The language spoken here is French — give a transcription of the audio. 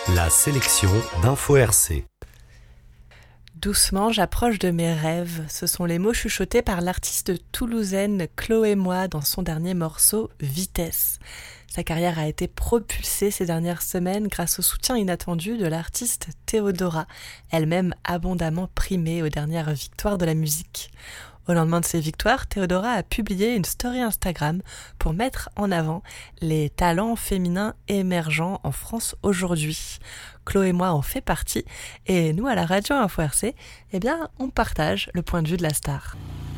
La sélection d'Info RC. Doucement, j'approche de mes rêves. Ce sont les mots chuchotés par l'artiste toulousaine Chloé Moi dans son dernier morceau Vitesse. Sa carrière a été propulsée ces dernières semaines grâce au soutien inattendu de l'artiste Théodora, elle-même abondamment primée aux dernières victoires de la musique. Au lendemain de ces victoires, Théodora a publié une story Instagram pour mettre en avant les talents féminins émergents en France aujourd'hui. Chloé et moi en fait partie et nous à la radio Info RC, on partage le point de vue de la star.